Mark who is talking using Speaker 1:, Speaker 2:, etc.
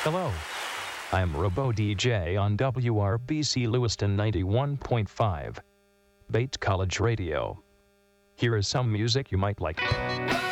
Speaker 1: Hello. I'm Robo DJ on WRBC Lewiston 91.5. Bait College Radio. Here is some music you might like.